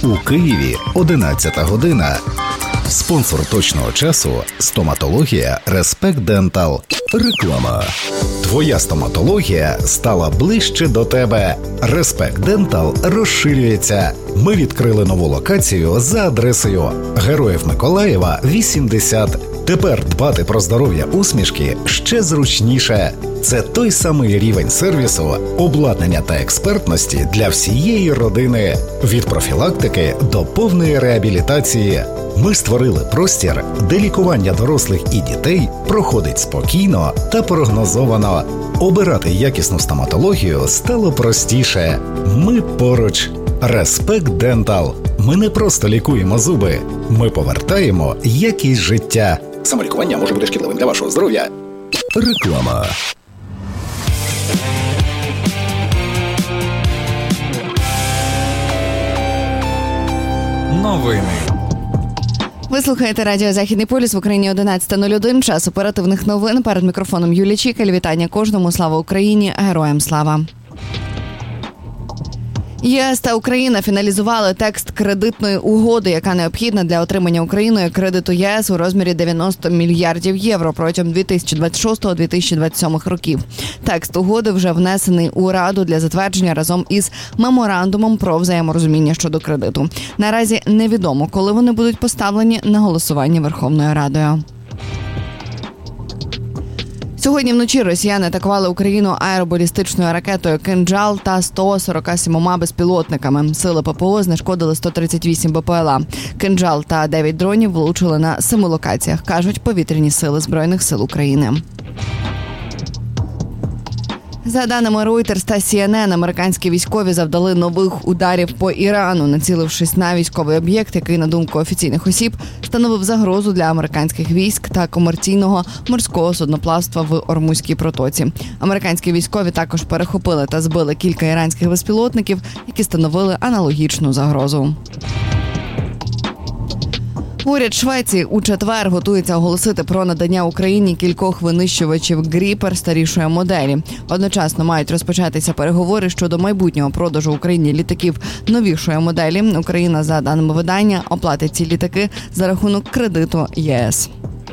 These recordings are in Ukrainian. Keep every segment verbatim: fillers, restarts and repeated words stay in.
У Києві одинадцята година. Спонсор точного часу – стоматологія «Респект Дентал». Реклама. Твоя стоматологія стала ближче до тебе. «Респект Дентал» розширюється. Ми відкрили нову локацію за адресою Героїв Миколаєва, вісімдесят. Тепер дбати про здоров'я усмішки ще зручніше. Це той самий рівень сервісу, обладнання та експертності для всієї родини. Від профілактики до повної реабілітації. Ми створили простір, де лікування дорослих і дітей проходить спокійно та прогнозовано. Обирати якісну стоматологію стало простіше. Ми поруч. «Респект Дентал». Ми не просто лікуємо зуби. Ми повертаємо якість життя. Самолікування може бути шкідливим для вашого здоров'я. Реклама. Новини. Ви слухаєте радіо «Західний полюс», в Україні одинадцята нуль один, час оперативних новин. Перед мікрофоном Юлія Чікаль. Вітання кожному. Слава Україні! Героям слава! ЄС та Україна фіналізували текст кредитної угоди, яка необхідна для отримання Україною кредиту ЄС у розмірі дев'яносто мільярдів євро протягом дві тисячі двадцять шостого - дві тисячі двадцять сьомого років. Текст угоди вже внесений у Раду для затвердження разом із меморандумом про взаєморозуміння щодо кредиту. Наразі невідомо, коли вони будуть поставлені на голосування Верховною Радою. Сьогодні вночі росіяни атакували Україну аеробалістичною ракетою «Кинджал» та сто сорока сімома безпілотниками. Сили ППО знешкодили сто тридцять вісім БПЛА. «Кинджал» та дев'ять дронів влучили на семи локаціях, кажуть повітряні сили Збройних сил України. За даними Reuters та Сі Ен Ен, американські військові завдали нових ударів по Ірану, націлившись на військовий об'єкт, який, на думку офіційних осіб, становив загрозу для американських військ та комерційного морського судноплавства в Ормузькій протоці. Американські військові також перехопили та збили кілька іранських безпілотників, які становили аналогічну загрозу. Уряд Швеції у четвер готується оголосити про надання Україні кількох винищувачів «Гріпер» старішої моделі. Одночасно мають розпочатися переговори щодо майбутнього продажу Україні літаків новішої моделі. Україна, за даними видання, оплатить ці літаки за рахунок кредиту ЄС.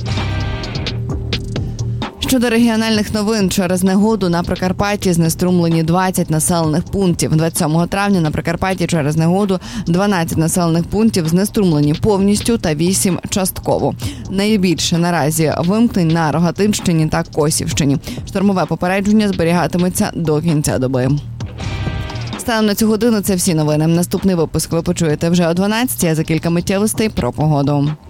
Щодо регіональних новин, через негоду на Прикарпатті знеструмлені двадцять населених пунктів. двадцять сьомого травня на Прикарпатті через негоду дванадцять населених пунктів знеструмлені повністю та вісім частково. Найбільше наразі вимкнень на Рогатинщині та Косівщині. Штормове попередження зберігатиметься до кінця доби. Станом на цю годину це всі новини. Наступний випуск ви почуєте вже о дванадцятій, а за кілька миттєвостей про погоду.